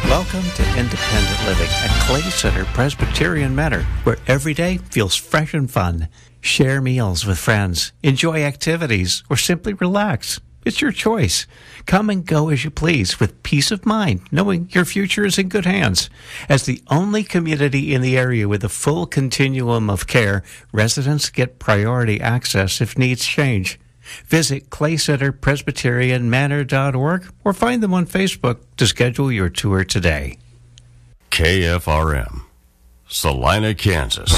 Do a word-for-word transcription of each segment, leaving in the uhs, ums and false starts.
Welcome to Independent Living at Clay Center Presbyterian Manor, where every day feels fresh and fun. Share meals with friends, enjoy activities, or simply relax. It's your choice. Come and go as you please with peace of mind, knowing your future is in good hands. As the only community in the area with a full continuum of care, residents get priority access if needs change. Visit clay center presbyterian manor dot org or find them on Facebook to schedule your tour today. K F R M, Salina, Kansas.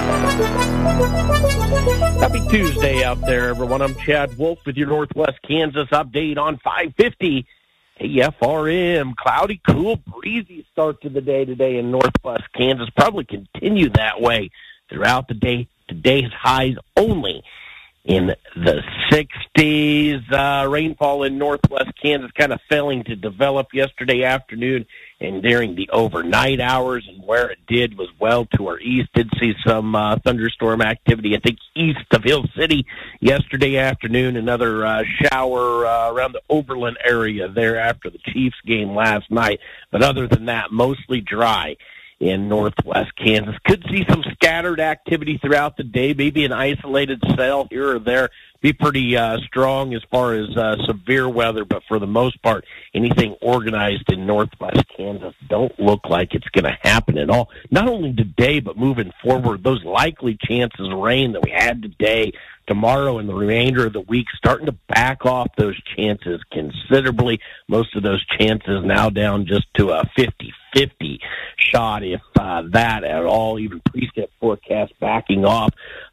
Happy Tuesday out there, everyone. I'm Chad Wolf with your Northwest Kansas update on five fifty K F R M. Cloudy, cool, breezy start to the day today in Northwest Kansas. Probably continue that way throughout the day. Today's highs only in the sixties. Uh, rainfall in Northwest Kansas kind of failing to develop yesterday afternoon and during the overnight hours, and where it did was well to our east. Did see some uh, thunderstorm activity, I think, east of Hill City yesterday afternoon. Another uh, shower uh, around the Overland area there after the Chiefs game last night. But other than that, mostly dry in Northwest Kansas. Could see some scattered activity throughout the day, maybe an isolated cell here or there. Be pretty uh, strong as far as uh, severe weather, but for the most part, anything organized in Northwest Kansas don't look like it's going to happen at all. Not only today, but moving forward, those likely chances of rain that we had today, tomorrow, and the remainder of the week, starting to back off those chances considerably. Most of those chances now down just to a fifty-fifty shot, if uh, that at all. Even precip forecast backing off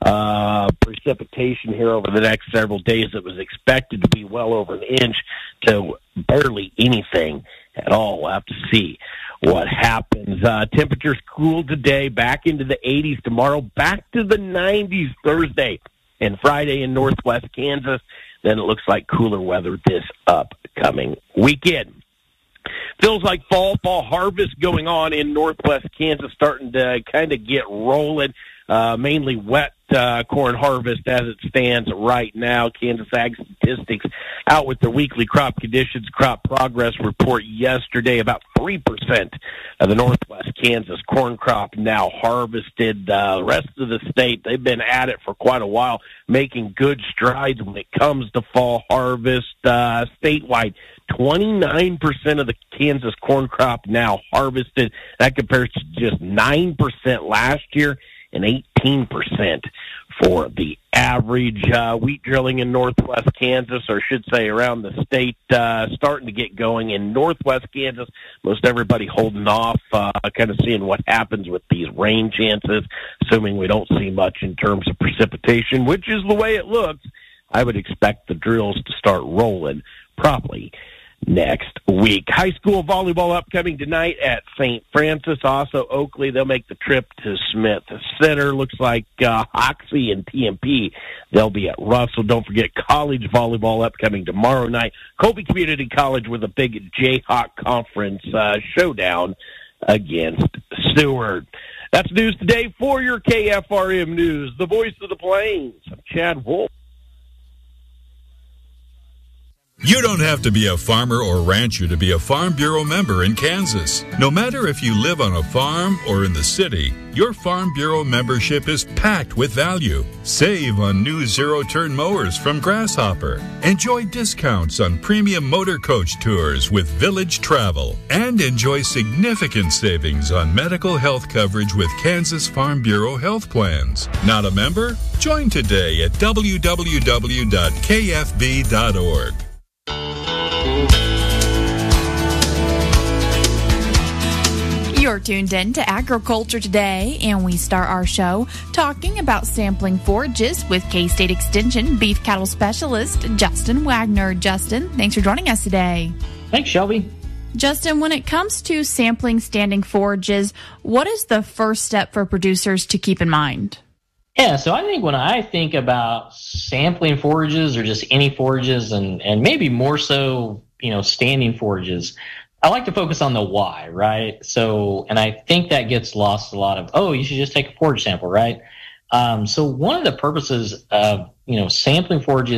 uh, precipitation here over the next several days. It was expected to be well over an inch to barely anything at all. We'll have to see what happens. Uh, temperatures cool today, back into the eighties tomorrow, back to the nineties Thursday and Friday in Northwest Kansas. Then it looks like cooler weather this upcoming weekend. Feels like fall, fall harvest going on in Northwest Kansas, starting to kind of get rolling. Uh, mainly wet uh, corn harvest as it stands right now. Kansas Ag Statistics out with their weekly crop conditions, crop progress report yesterday. About three percent of the Northwest Kansas corn crop now harvested. Uh, the rest of the state, they've been at it for quite a while, making good strides when it comes to fall harvest. Uh, statewide, twenty-nine percent of the Kansas corn crop now harvested. That compares to just nine percent last year and eighteen percent for the average. Uh, wheat drilling in Northwest Kansas, or I should say around the state, uh, starting to get going in Northwest Kansas. Most everybody holding off, uh, kind of seeing what happens with these rain chances, assuming we don't see much in terms of precipitation, which is the way it looks. I would expect the drills to start rolling probably next week. High school volleyball upcoming tonight at Saint Francis. Also, Oakley, they'll make the trip to Smith Center. Looks like uh, Hoxie and P M P, they'll be at Russell. Don't forget college volleyball upcoming tomorrow night. Colby Community College with a big Jayhawk Conference uh, showdown against Seward. That's news today for your K F R M News, the voice of the Plains. I'm Chad Wolf. You don't have to be a farmer or rancher to be a Farm Bureau member in Kansas. No matter if you live on a farm or in the city, your Farm Bureau membership is packed with value. Save on new zero-turn mowers from Grasshopper. Enjoy discounts on premium motor coach tours with Village Travel. And enjoy significant savings on medical health coverage with Kansas Farm Bureau health plans. Not a member? Join today at w w w dot k f b dot org. You're tuned in to Agriculture Today, and we start our show talking about sampling forages with K-State Extension beef cattle specialist Justin Wagner. Justin, thanks for joining us today. Thanks, Shelby. Justin, when it comes to sampling standing forages, what is the first step for producers to keep in mind? Yeah, so I think when I think about sampling forages or just any forages, and, and maybe more so, you know, standing forages, I like to focus on the why, right? So, and I think that gets lost a lot of, oh, you should just take a forage sample, right? Um, so one of the purposes of, you know, sampling forages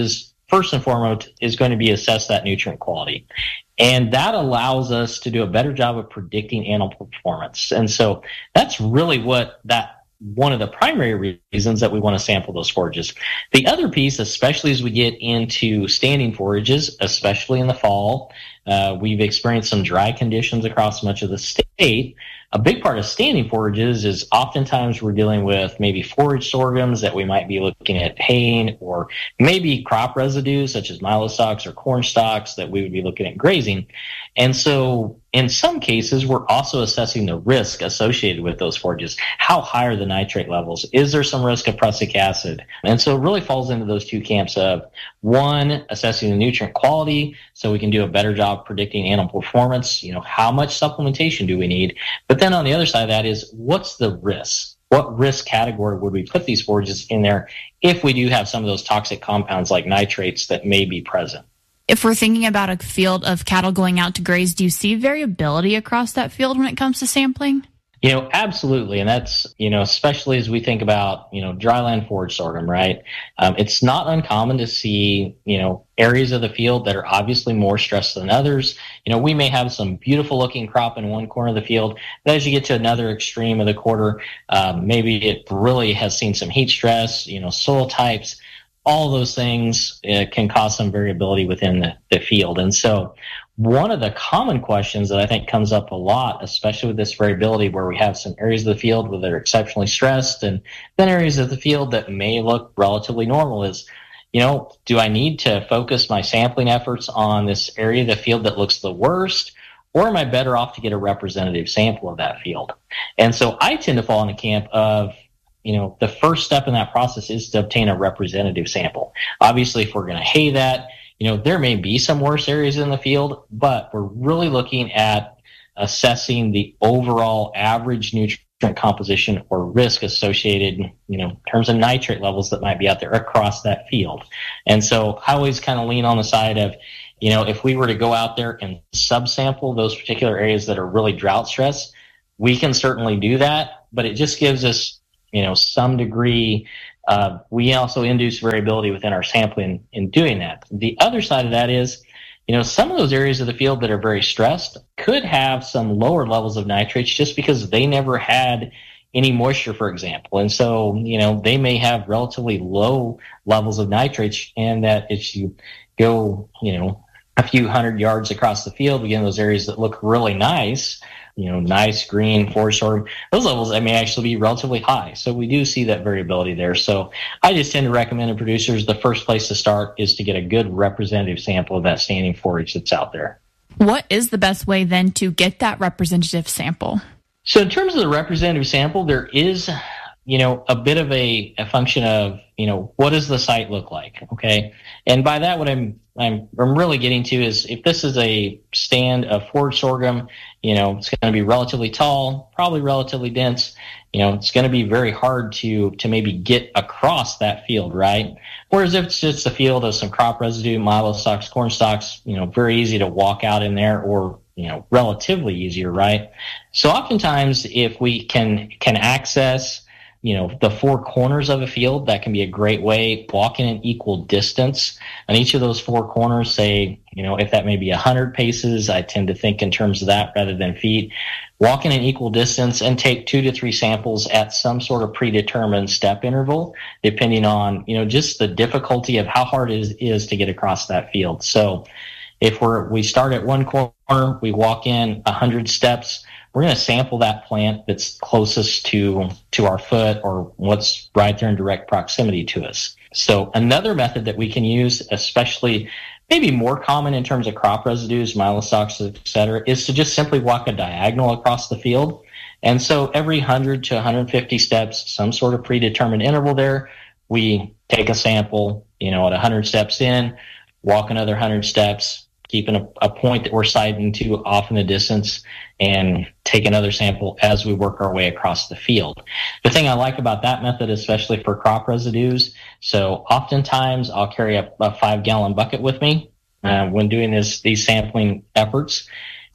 first and foremost is going to be assess that nutrient quality. And that allows us to do a better job of predicting animal performance. And so that's really what that one of the primary reasons that we want to sample those forages. The other piece, especially as we get into standing forages, especially in the fall, uh, we've experienced some dry conditions across much of the state. A big part of standing forages is oftentimes we're dealing with maybe forage sorghums that we might be looking at haying, or maybe crop residues such as milo stalks or corn stalks that we would be looking at grazing. And so in some cases, we're also assessing the risk associated with those forages. How high are the nitrate levels? Is there some risk of prussic acid? And so it really falls into those two camps of, one, assessing the nutrient quality so we can do a better job predicting animal performance. You know, how much supplementation do we need? But then on the other side of that is, what's the risk? What risk category would we put these forages in there if we do have some of those toxic compounds like nitrates that may be present? If we're thinking about a field of cattle going out to graze, do you see variability across that field when it comes to sampling? You know, absolutely. And that's, you know, especially as we think about, you know, dryland forage sorghum, right? Um, it's not uncommon to see, you know, areas of the field that are obviously more stressed than others. You know, we may have some beautiful looking crop in one corner of the field, but as you get to another extreme of the quarter, um, maybe it really has seen some heat stress, you know, soil types. All those things uh, can cause some variability within the, the field. And so one of the common questions that I think comes up a lot, especially with this variability where we have some areas of the field where they're exceptionally stressed and then areas of the field that may look relatively normal, is, you know, do I need to focus my sampling efforts on this area of the field that looks the worst, or am I better off to get a representative sample of that field? And so I tend to fall in the camp of, you know, the first step in that process is to obtain a representative sample. Obviously, if we're going to hay that, you know, there may be some worse areas in the field, but we're really looking at assessing the overall average nutrient composition or risk associated, you know, in terms of nitrate levels that might be out there across that field. And so I always kind of lean on the side of, you know, if we were to go out there and subsample those particular areas that are really drought stressed, we can certainly do that, but it just gives us, you know, some degree. Uh, we also induce variability within our sampling in doing that. The other side of that is, you know, some of those areas of the field that are very stressed could have some lower levels of nitrates just because they never had any moisture, for example. And so, you know, they may have relatively low levels of nitrates, and that if you go, you know, a few hundred yards across the field, again, those areas that look really nice, you know, nice green forage sorghum, those levels may actually be relatively high. So we do see that variability there. So I just tend to recommend to producers the first place to start is to get a good representative sample of that standing forage that's out there. What is the best way then to get that representative sample? So in terms of the representative sample, there is, you know, a bit of a, a function of, you know, what does the site look like? Okay. And by that, what I'm, I'm, I'm really getting to is if this is a stand of forage sorghum, you know, it's going to be relatively tall, probably relatively dense. You know, it's going to be very hard to, to maybe get across that field, right? Whereas if it's just a field of some crop residue, milo stalks, corn stalks, you know, very easy to walk out in there, or, you know, relatively easier, right? So oftentimes if we can, can access, you know, the four corners of a field, that can be a great way. Walking an equal distance on each of those four corners, say, you know, if that may be one hundred paces, I tend to think in terms of that rather than feet. Walking an equal distance and take two to three samples at some sort of predetermined step interval, depending on, you know, just the difficulty of how hard it is, is to get across that field. So if we're, we start at one corner, we walk in one hundred steps, we're going to sample that plant that's closest to, to our foot or what's right there in direct proximity to us. So another method that we can use, especially maybe more common in terms of crop residues, milo stalks, et cetera, is to just simply walk a diagonal across the field. And so every one hundred to one hundred fifty steps, some sort of predetermined interval there, we take a sample, you know, at one hundred steps in, walk another one hundred steps, keeping a, a point that we're sighting to off in the distance, and take another sample as we work our way across the field. The thing I like about that method, especially for crop residues, so oftentimes I'll carry a, a five-gallon bucket with me uh, when doing this, these sampling efforts.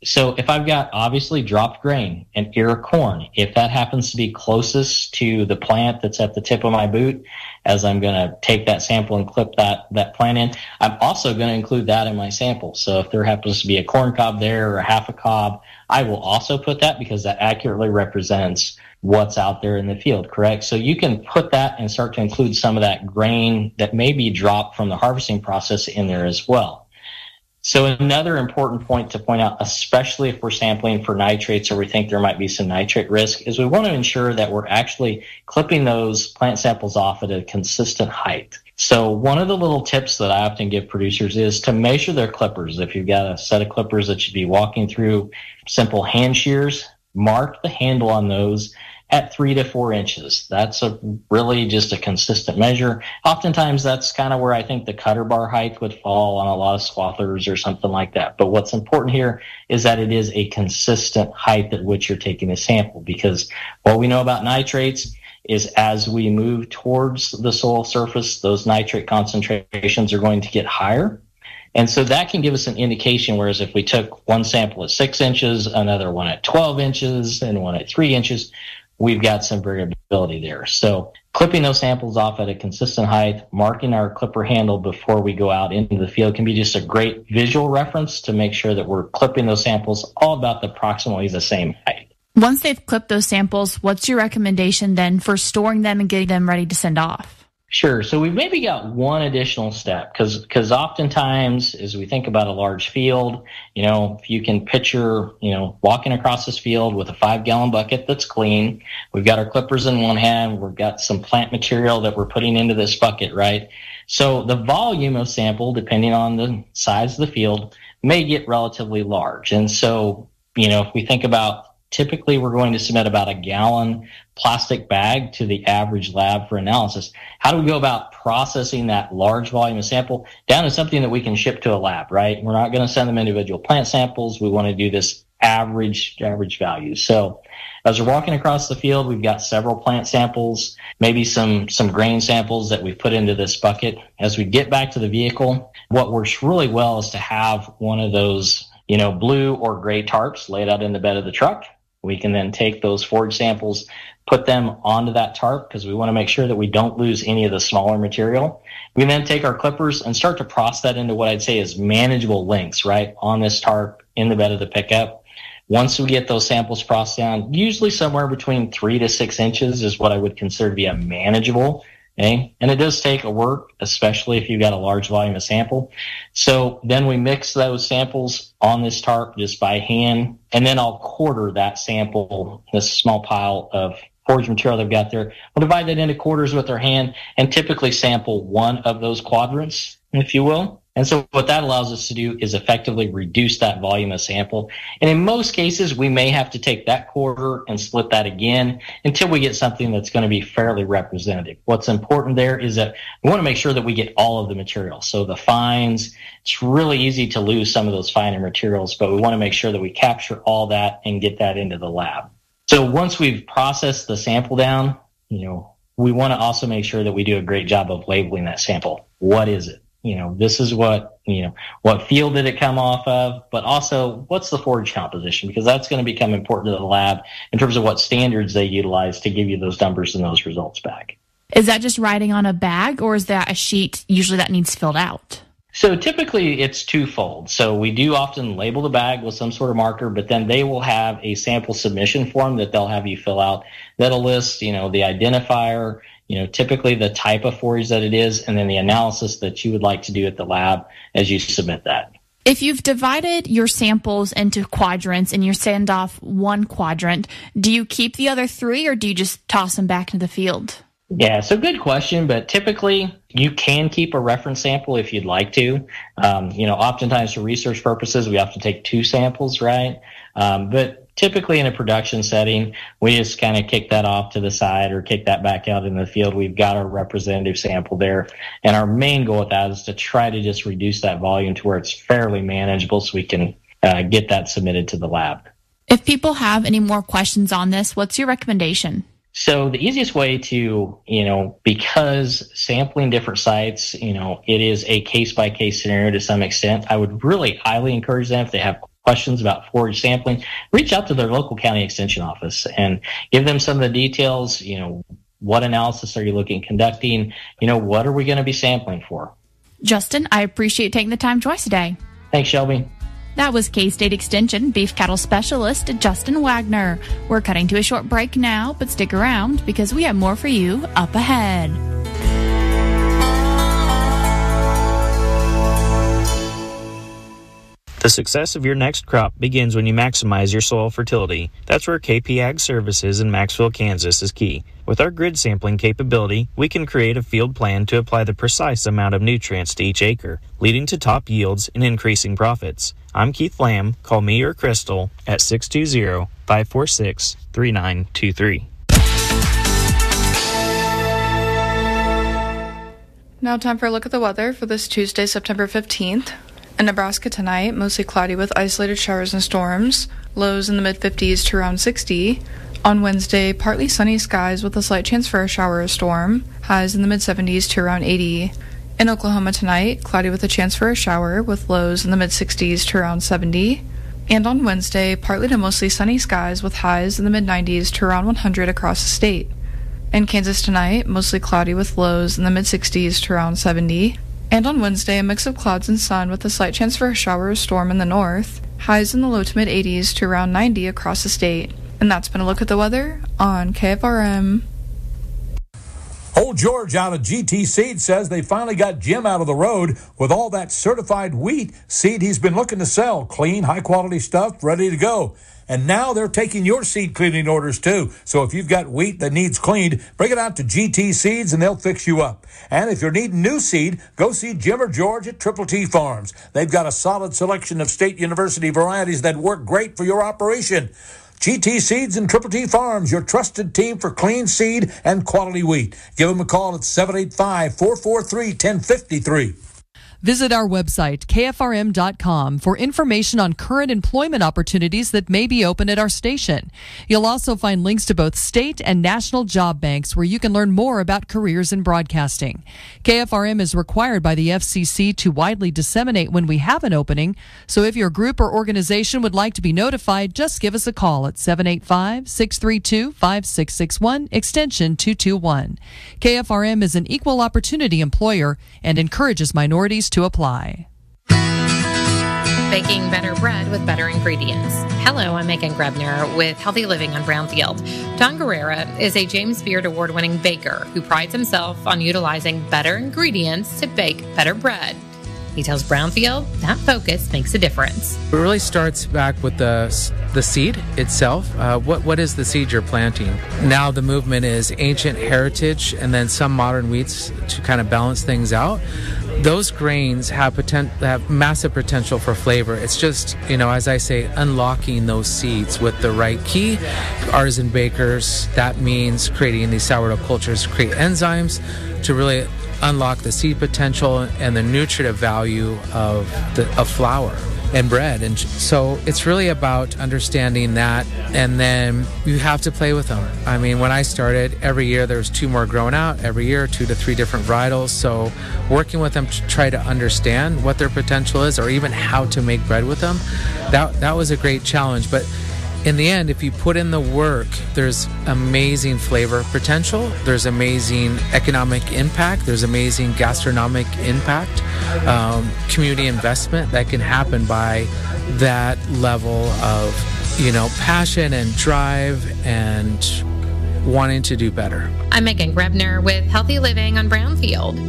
So if I've got obviously dropped grain and ear corn, if that happens to be closest to the plant that's at the tip of my boot, as I'm going to take that sample and clip that, that plant in, I'm also going to include that in my sample. So if there happens to be a corn cob there or a half a cob, I will also put that because that accurately represents what's out there in the field, correct? So you can put that and start to include some of that grain that may be dropped from the harvesting process in there as well. So another important point to point out, especially if we're sampling for nitrates or we think there might be some nitrate risk, is we want to ensure that we're actually clipping those plant samples off at a consistent height. So one of the little tips that I often give producers is to measure their clippers. If you've got a set of clippers that you'd be walking through, simple hand shears, mark the handle on those at three to four inches. That's a really just a consistent measure. Oftentimes that's kind of where I think the cutter bar height would fall on a lot of swathers or something like that. But what's important here is that it is a consistent height at which you're taking a sample, because what we know about nitrates is as we move towards the soil surface, those nitrate concentrations are going to get higher. And so that can give us an indication, whereas if we took one sample at six inches, another one at twelve inches, and one at three inches, we've got some variability there. So clipping those samples off at a consistent height, marking our clipper handle before we go out into the field can be just a great visual reference to make sure that we're clipping those samples all about the approximately the same height. Once they've clipped those samples, what's your recommendation then for storing them and getting them ready to send off? Sure. So we've maybe got one additional step because because oftentimes as we think about a large field, you know, if you can picture, you know, walking across this field with a five gallon bucket that's clean, we've got our clippers in one hand, we've got some plant material that we're putting into this bucket, right? So the volume of sample, depending on the size of the field, may get relatively large. And so, you know, if we think about typically we're going to submit about a gallon plastic bag to the average lab for analysis. How do we go about processing that large volume of sample down to something that we can ship to a lab, right? We're not going to send them individual plant samples. We want to do this average, average value. So as we're walking across the field, we've got several plant samples, maybe some, some grain samples that we've put into this bucket. As we get back to the vehicle, what works really well is to have one of those, you know, blue or gray tarps laid out in the bed of the truck. We can then take those forage samples, put them onto that tarp because we want to make sure that we don't lose any of the smaller material. We then take our clippers and start to process that into what I'd say is manageable lengths, right, on this tarp in the bed of the pickup. Once we get those samples processed down, usually somewhere between three to six inches is what I would consider to be a manageable. Okay. And it does take a work, especially if you've got a large volume of sample. So then we mix those samples on this tarp just by hand, and then I'll quarter that sample, this small pile of forage material they've got there. We'll divide that into quarters with our hand and typically sample one of those quadrants, if you will. And so what that allows us to do is effectively reduce that volume of sample. And in most cases, we may have to take that quarter and split that again until we get something that's going to be fairly representative. What's important there is that we want to make sure that we get all of the material. So the fines, it's really easy to lose some of those finer materials, but we want to make sure that we capture all that and get that into the lab. So once we've processed the sample down, you know, we want to also make sure that we do a great job of labeling that sample. What is it? You know, this is what, you know, what field did it come off of, but also what's the forage composition, because that's going to become important to the lab in terms of what standards they utilize to give you those numbers and those results back. Is that just writing on a bag, or is that a sheet usually that needs filled out? So typically it's twofold. So we do often label the bag with some sort of marker, but then they will have a sample submission form that they'll have you fill out that'll list, you know, the identifier, you know, typically the type of forage that it is, and then the analysis that you would like to do at the lab as you submit that. If you've divided your samples into quadrants and you send off one quadrant, do you keep the other three, or do you just toss them back into the field? Yeah, so good question, but typically you can keep a reference sample if you'd like to. Um, you know, oftentimes for research purposes, we have to take two samples, right? Um, but typically in a production setting, we just kind of kick that off to the side or kick that back out in the field. We've got our representative sample there. And our main goal with that is to try to just reduce that volume to where it's fairly manageable so we can uh, get that submitted to the lab. If people have any more questions on this, what's your recommendation? So the easiest way to, you know, because sampling different sites, you know, it is a case-by-case scenario to some extent. I would really highly encourage them, if they have questions about forage sampling, reach out to their local county extension office and give them some of the details. You know, what analysis are you looking conducting? You know, what are we going to be sampling for? Justin, I appreciate taking the time to join us today. Thanks, Shelby. That was K-State Extension Beef Cattle Specialist Justin Wagner. We're cutting to a short break now, but stick around because we have more for you up ahead. The success of your next crop begins when you maximize your soil fertility. That's where K P Ag Services in Maxville, Kansas is key. With our grid sampling capability, we can create a field plan to apply the precise amount of nutrients to each acre, leading to top yields and increasing profits. I'm Keith Lamb. Call me or Crystal at six two zero, five four six, three nine two three. Now time for a look at the weather for this Tuesday, September fifteenth. In Nebraska tonight, mostly cloudy with isolated showers and storms, lows in the mid-fifties to around sixty. On Wednesday, partly sunny skies with a slight chance for a shower or storm, highs in the mid-seventies to around eighty. In Oklahoma tonight, cloudy with a chance for a shower with lows in the mid-sixties to around seventy. And on Wednesday, partly to mostly sunny skies with highs in the mid-nineties to around one hundred across the state. In Kansas tonight, mostly cloudy with lows in the mid-sixties to around seventy. And on Wednesday, a mix of clouds and sun with a slight chance for a shower or storm in the north, highs in the low to mid-eighties to around ninety across the state. And that's been a look at the weather on K F R M. Old George out of G T Seed says they finally got Jim out of the road with all that certified wheat seed he's been looking to sell. Clean, high-quality stuff, ready to go. And now they're taking your seed cleaning orders too. So if you've got wheat that needs cleaned, bring it out to G T Seeds and they'll fix you up. And if you're needing new seed, go see Jim or George at Triple T Farms. They've got a solid selection of State University varieties that work great for your operation. G T Seeds and Triple T Farms, your trusted team for clean seed and quality wheat. Give them a call at seven eight five, four four three, one zero five three. Visit our website, K F R M dot com, for information on current employment opportunities that may be open at our station. You'll also find links to both state and national job banks where you can learn more about careers in broadcasting. K F R M is required by the F C C to widely disseminate when we have an opening, so if your group or organization would like to be notified, just give us a call at seven eight five, six three two, five six six one, extension two two one. K F R M is an equal opportunity employer and encourages minorities to apply. Baking better bread with better ingredients. Hello, I'm Megan Grebner with Healthy Living on Brownfield. Don Guerrera is a James Beard Award-winning baker who prides himself on utilizing better ingredients to bake better bread. He tells Brownfield that focus makes a difference. It really starts back with the the seed itself. Uh, what what is the seed you're planting? Now the movement is ancient heritage and then some modern wheats to kind of balance things out. Those grains have poten- have massive potential for flavor. It's just, you know, as I say, unlocking those seeds with the right key. Artisan bakers, that means creating these sourdough cultures, create enzymes to really unlock the seed potential and the nutritive value of the of flour and bread. And so it's really about understanding that, and then you have to play with them. I mean, when I started, every year there was two more growing out, every year two to three different varietals. So working with them to try to understand what their potential is, or even how to make bread with them, that that was a great challenge. But in the end, if you put in the work, there's amazing flavor potential, there's amazing economic impact, there's amazing gastronomic impact, um, community investment that can happen by that level of, you know, passion and drive and wanting to do better. I'm Megan Grebner with Healthy Living on Brownfield.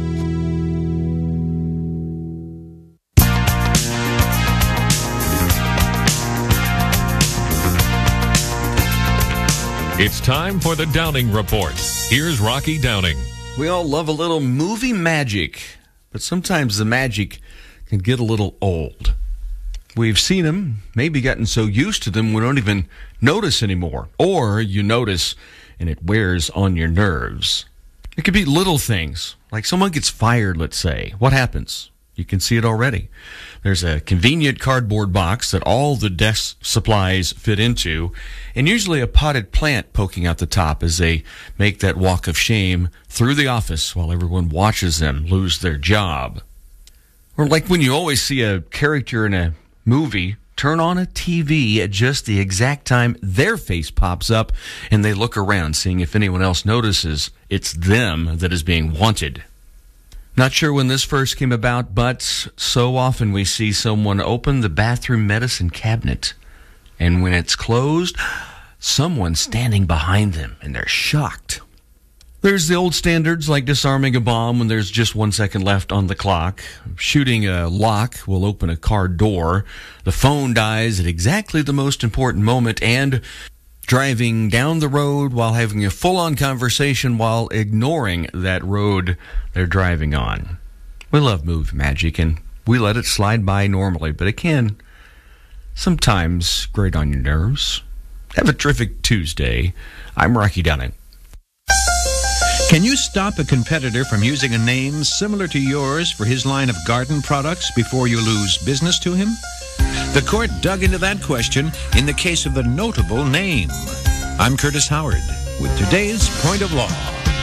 It's time for the Downing Report. Here's Rocky Downing. We all love a little movie magic, but sometimes the magic can get a little old. We've seen them, maybe gotten so used to them we don't even notice anymore. Or you notice and it wears on your nerves. It could be little things, like someone gets fired, let's say. What happens? You can see it already. There's a convenient cardboard box that all the desk supplies fit into, and usually a potted plant poking out the top as they make that walk of shame through the office while everyone watches them lose their job. Or like when you always see a character in a movie turn on a T V at just the exact time their face pops up, and they look around, seeing if anyone else notices it's them that is being wanted. Not sure when this first came about, but so often we see someone open the bathroom medicine cabinet, and when it's closed, someone's standing behind them, and they're shocked. There's the old standards like disarming a bomb when there's just one second left on the clock. Shooting a lock will open a car door. The phone dies at exactly the most important moment. And driving down the road while having a full-on conversation while ignoring that road they're driving on. We love movie magic, and we let it slide by normally, but it can sometimes grate on your nerves. Have a terrific Tuesday. I'm Rocky Downing. Can you stop a competitor from using a name similar to yours for his line of garden products before you lose business to him? The court dug into that question in the case of the notable name. I'm Curtis Howard with today's Point of Law.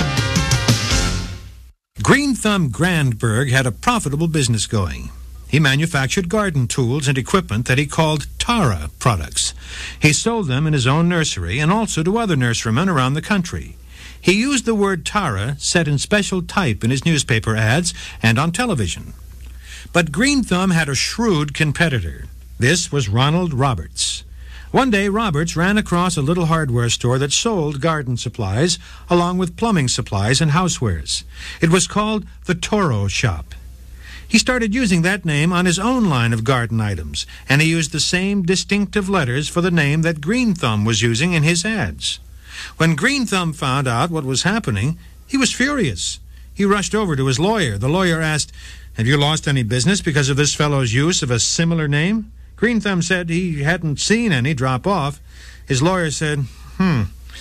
Green Thumb Grandberg had a profitable business going. He manufactured garden tools and equipment that he called Tara products. He sold them in his own nursery and also to other nurserymen around the country. He used the word Tara set in special type in his newspaper ads and on television. But Green Thumb had a shrewd competitor. This was Ronald Roberts. One day, Roberts ran across a little hardware store that sold garden supplies along with plumbing supplies and housewares. It was called the Toro Shop. He started using that name on his own line of garden items, and he used the same distinctive letters for the name that Green Thumb was using in his ads. When Green Thumb found out what was happening, he was furious. He rushed over to his lawyer. The lawyer asked, "Have you lost any business because of this fellow's use of a similar name?" Green Thumb said he hadn't seen any drop off. His lawyer said, hmm,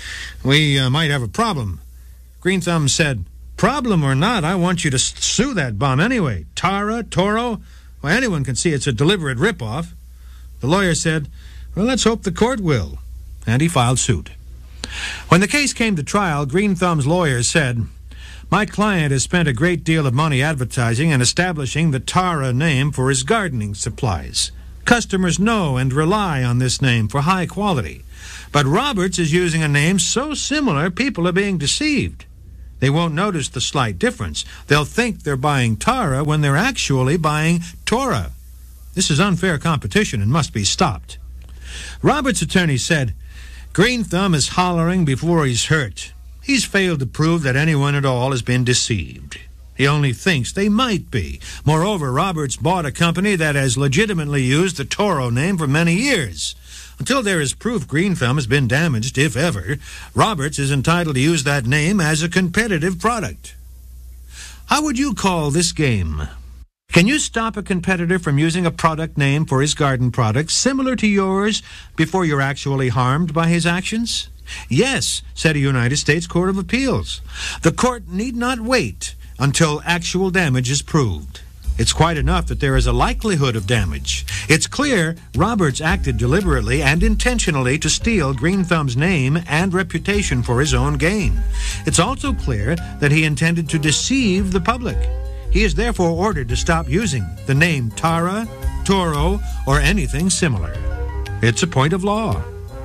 we uh, might have a problem. Green Thumb said, "Problem or not, I want you to sue that bum anyway. Tara, Toro, well, anyone can see it's a deliberate ripoff." The lawyer said, "Well, let's hope the court will." And he filed suit. When the case came to trial, Green Thumb's lawyer said, "My client has spent a great deal of money advertising and establishing the Tara name for his gardening supplies. Customers know and rely on this name for high quality. But Roberts is using a name so similar, people are being deceived. They won't notice the slight difference. They'll think they're buying Tara when they're actually buying Tora. This is unfair competition and must be stopped." Roberts' attorney said, "Green Thumb is hollering before he's hurt. He's failed to prove that anyone at all has been deceived. He only thinks they might be. Moreover, Roberts bought a company that has legitimately used the Toro name for many years. Until there is proof Green Thumb has been damaged, if ever, Roberts is entitled to use that name as a competitive product." How would you call this game? Can you stop a competitor from using a product name for his garden products similar to yours before you're actually harmed by his actions? Yes, said a United States Court of Appeals. The court need not wait until actual damage is proved. It's quite enough that there is a likelihood of damage. It's clear Roberts acted deliberately and intentionally to steal Green Thumb's name and reputation for his own gain. It's also clear that he intended to deceive the public. He is therefore ordered to stop using the name Tara, Toro, or anything similar. It's a point of law.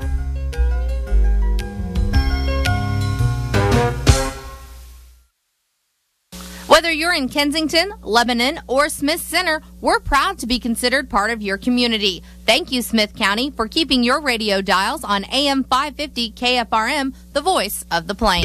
Whether you're in Kensington, Lebanon, or Smith Center, we're proud to be considered part of your community. Thank you, Smith County, for keeping your radio dials on A M five fifty K F R M, the voice of the Plains.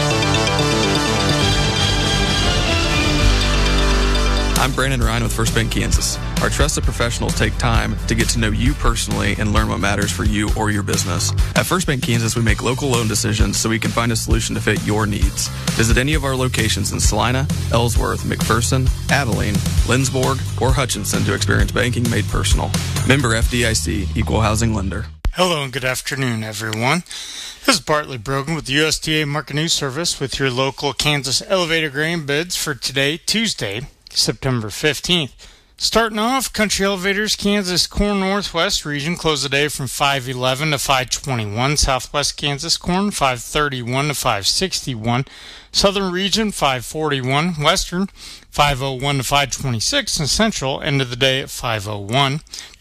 I'm Brandon Ryan with First Bank Kansas. Our trusted professionals take time to get to know you personally and learn what matters for you or your business. At First Bank Kansas, we make local loan decisions so we can find a solution to fit your needs. Visit any of our locations in Salina, Ellsworth, McPherson, Abilene, Lindsborg, or Hutchinson to experience banking made personal. Member F D I C, Equal Housing Lender. Hello and good afternoon, everyone. This is Bartley Brogan with the U S D A Market News Service with your local Kansas elevator grain bids for today, Tuesday, September fifteenth. Starting off, Country Elevators, Kansas Corn Northwest region closed the day from five eleven to five twenty-one. Southwest Kansas Corn five thirty-one to five sixty-one. Southern region five forty-one. Western five oh one to five twenty-six. And Central ended the day at five oh one.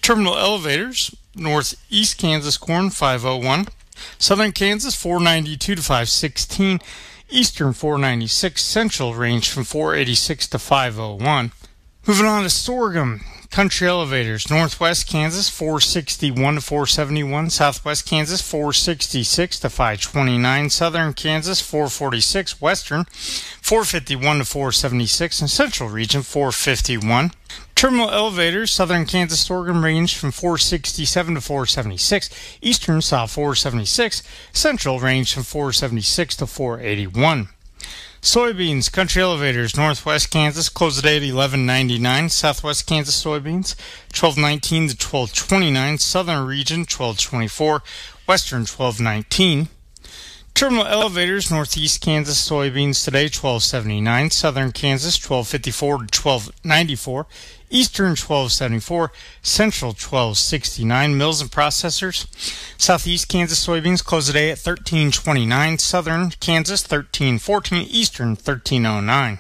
Terminal elevators, northeast Kansas corn five oh one, southern Kansas four ninety-two to five sixteen, eastern four ninety-six, central range from four eighty-six to five oh one. Moving on to sorghum, country elevators, northwest Kansas four sixty-one to four seventy-one, southwest Kansas four sixty-six to five twenty-nine, southern Kansas four forty-six, western four fifty-one to four seventy-six, and central region four fifty-one. Terminal elevators, southern Kansas sorghum range from four sixty-seven to four seventy-six, eastern saw four seventy-six, central range from four seventy-six to four eighty-one. Soybeans, country elevators, northwest Kansas, close the day at eleven ninety-nine, southwest Kansas soybeans, twelve nineteen to twelve twenty-nine, southern region, twelve twenty-four, western, twelve nineteen. Terminal elevators, northeast Kansas soybeans today, twelve seventy-nine, southern Kansas, twelve fifty-four to twelve ninety-four, eastern, twelve seventy-four, central, twelve sixty-nine. Mills and processors, southeast Kansas soybeans close the day at thirteen twenty-nine, southern Kansas, thirteen fourteen, eastern, thirteen oh nine.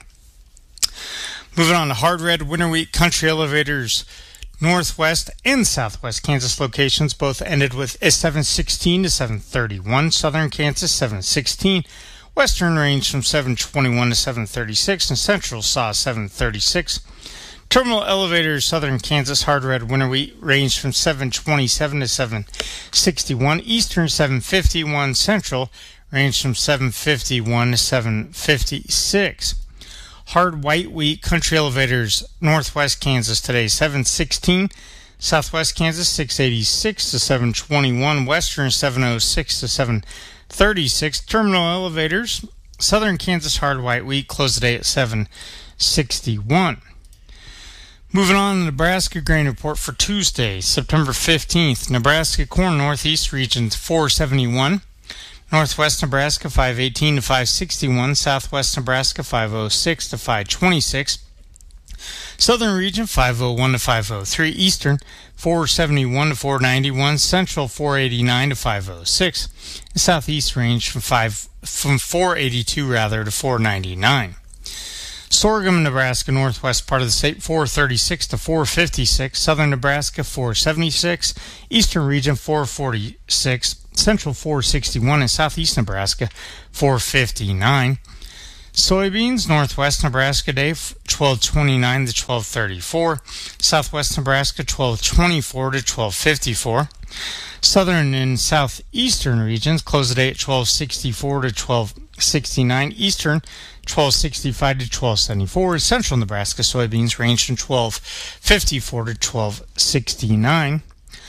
Moving on to hard red winter wheat, country elevators, northwest and southwest Kansas locations both ended with a seven sixteen to seven thirty-one, southern Kansas seven sixteen, western range from seven twenty-one to seven thirty-six, and central saw seven thirty-six. Terminal elevators, southern Kansas hard red winter wheat range from seven twenty-seven to seven sixty-one, eastern seven fifty-one, central range from seven fifty-one to seven fifty-six. Hard white wheat country elevators, northwest Kansas today, seven sixteen, southwest Kansas six eighty-six to seven twenty-one, western seven oh six to seven thirty-six. Terminal elevators, southern Kansas hard white wheat close the day at seven sixty-one. Moving on, the Nebraska grain report for Tuesday, September fifteenth. Nebraska corn northeast region four seventy-one. Northwest Nebraska five eighteen to five sixty-one, southwest Nebraska five oh six to five twenty-six, southern region five oh one to five oh three, eastern four seventy-one to four ninety-one, central four eighty-nine to five oh six, and southeast range from five from four eighty-two rather to four ninety-nine. Sorghum, Nebraska, northwest part of the state, four thirty-six to four fifty-six, southern Nebraska four seventy-six, eastern region four forty-six, central four sixty-one, and southeast Nebraska four fifty-nine. Soybeans, northwest Nebraska day twelve twenty-nine to twelve thirty-four, southwest Nebraska twelve twenty-four to twelve fifty-four. Southern and southeastern regions close the day at twelve sixty-four to twelve sixty-nine, eastern twelve sixty-five to twelve seventy-four, central Nebraska soybeans range from twelve fifty-four to twelve sixty-nine.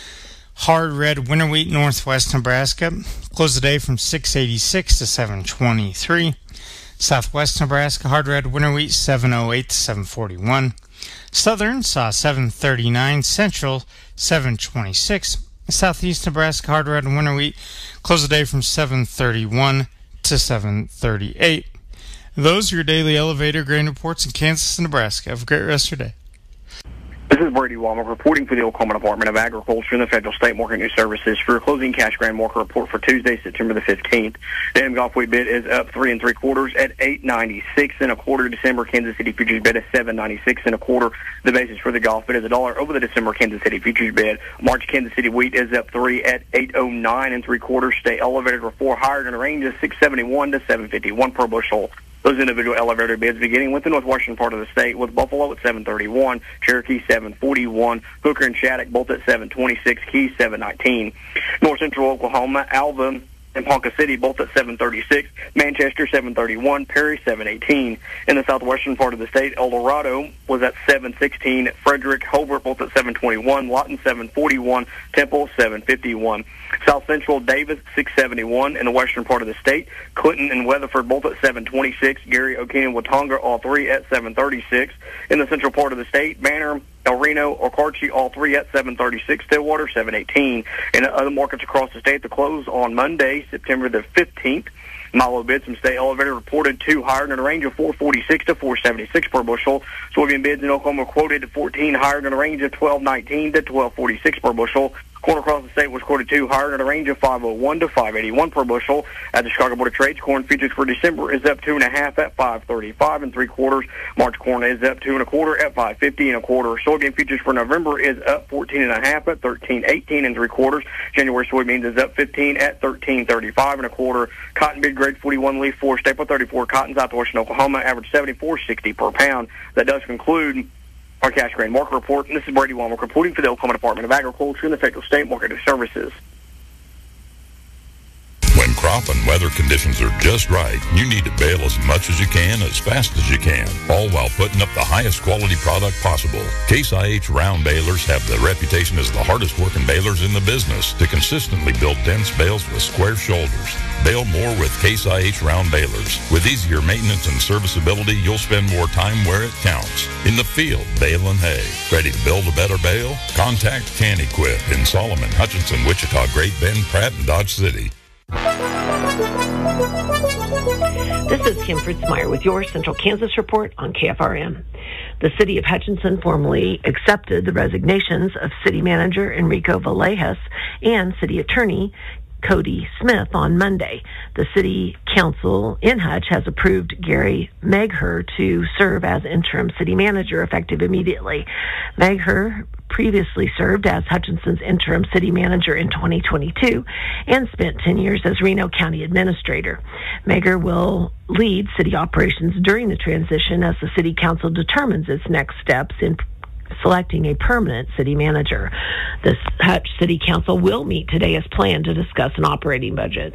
Hard red winter wheat, northwest Nebraska, close the day from six eighty-six to seven twenty-three. Southwest Nebraska, hard red winter wheat, seven oh eight to seven forty-one. Southern saw seven thirty-nine, central seven twenty-six. Southeast Nebraska, hard red winter wheat, close the day from seven thirty-one to seven thirty-eight. Those are your daily elevator grain reports in Kansas and Nebraska. Have a great rest of your day. This is Brady Walmer reporting for the Oklahoma Department of Agriculture and the Federal State Market News Services for a closing cash grain market report for Tuesday, September the fifteenth. The M Gulf wheat bid is up three and three quarters at eight ninety-six and a quarter. December Kansas City futures bid is seven ninety-six and a quarter. The basis for the Gulf bid is a dollar over the December Kansas City futures bid. March Kansas City wheat is up three at eight oh nine and three quarters. Stay elevated for four higher in a range of six seventy-one to seven fifty-one per bushel. Those individual elevator bids beginning with the northwestern part of the state, with Buffalo at seven thirty-one, Cherokee seven forty-one, Hooker and Shattuck both at seven twenty-six, Key seven nineteen. North Central Oklahoma, Alva and Ponca City both at seven thirty-six, Manchester seven thirty-one, Perry seven eighteen. In the southwestern part of the state, El Dorado was at seven sixteen, Frederick, Hobart both at seven twenty-one, Lawton seven forty-one, Temple seven fifty-one. South Central, Davis six seventy-one. In the western part of the state, Clinton and Weatherford both at seven twenty-six, Gary, O'Kane, and Watonga all three at seven thirty-six. In the central part of the state, Banner, El Reno, Okarche all three at seven thirty-six, Stillwater seven eighteen. In other markets across the state, the close on Monday, September the fifteenth. Milo bids from state elevator reported two higher in a range of four forty-six to four seventy-six per bushel. Soybean bids in Oklahoma quoted fourteen higher in a range of twelve nineteen to twelve forty-six per bushel. Corn across the state was quoted two higher at a range of five oh one to five eighty-one per bushel. At the Chicago Board of Trade, corn futures for December is up two and a half at five thirty-five and three quarters. March corn is up two and a quarter at five fifty and a quarter. Soybean futures for November is up fourteen and a half at thirteen eighteen and three quarters. January soybeans is up fifteen at thirteen thirty-five and a quarter. Cotton bid grade forty-one leaf four staple thirty-four cotton out to western Oklahoma average seventy-four sixty per pound. That does conclude our cash grain market report. And this is Brady Womack reporting for the Oklahoma Department of Agriculture and the Federal State Marketing Services. When crop and weather conditions are just right, you need to bale as much as you can, as fast as you can, all while putting up the highest quality product possible. Case I H round balers have the reputation as the hardest working balers in the business to consistently build dense bales with square shoulders. Bale more with Case I H round balers. With easier maintenance and serviceability, you'll spend more time where it counts. In the field, baling hay. Ready to build a better bale? Contact Can-Equip in Solomon, Hutchinson, Wichita, Great Bend, Pratt, and Dodge City. This is Kim Fritzmeyer with your Central Kansas Report on K F R M. The city of Hutchinson formally accepted the resignations of city manager Enrico Villegas and city attorney Cody Smith on Monday. The city council in Hutch has approved Gary Megher to serve as interim city manager effective immediately. Megher previously served as Hutchinson's interim city manager in twenty twenty-two and spent ten years as Reno County administrator. Megher will lead city operations during the transition as the city council determines its next steps in selecting a permanent city manager. The Hutch City Council will meet today as planned to discuss an operating budget.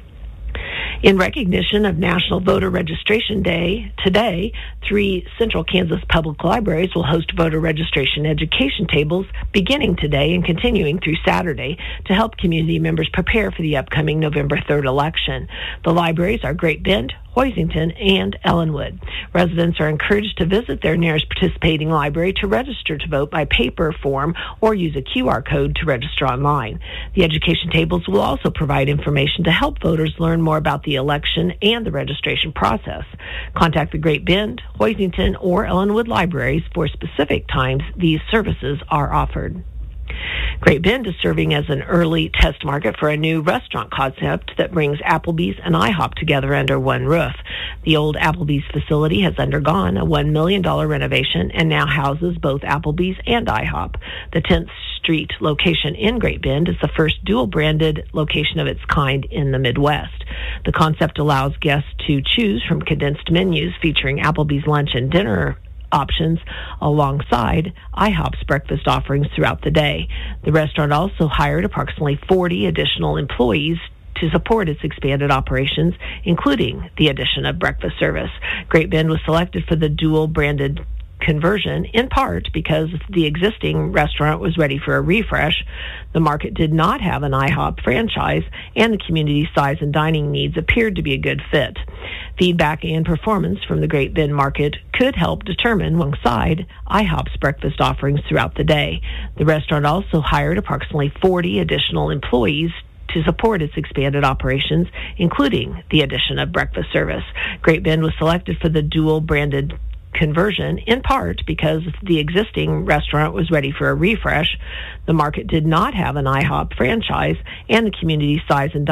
In recognition of National Voter Registration Day, today, three Central Kansas public libraries will host voter registration education tables beginning today and continuing through Saturday to help community members prepare for the upcoming November third election. The libraries are Great Bend, Hoisington, and Ellenwood. Residents are encouraged to visit their nearest participating library to register to vote by paper form or use a Q R code to register online. The education tables will also provide information to help voters learn more about the election and the registration process. Contact the Great Bend, Hoisington, or Ellenwood libraries for specific times these services are offered. Great Bend is serving as an early test market for a new restaurant concept that brings Applebee's and IHOP together under one roof. The old Applebee's facility has undergone a one million dollars renovation and now houses both Applebee's and IHOP. The tenth Street location in Great Bend is the first dual-branded location of its kind in the Midwest. The concept allows guests to choose from condensed menus featuring Applebee's lunch and dinner options alongside IHOP's breakfast offerings throughout the day. The restaurant also hired approximately forty additional employees to support its expanded operations, including the addition of breakfast service. Great Bend was selected for the dual-branded conversion, in part because the existing restaurant was ready for a refresh. The market did not have an IHOP franchise, and the community size and dining needs appeared to be a good fit. Feedback and performance from the Great Bend market could help determine alongside IHOP's breakfast offerings throughout the day. The restaurant also hired approximately forty additional employees to support its expanded operations, including the addition of breakfast service. Great Bend was selected for the dual-branded conversion, in part because the existing restaurant was ready for a refresh. The market did not have an IHOP franchise, and the community size and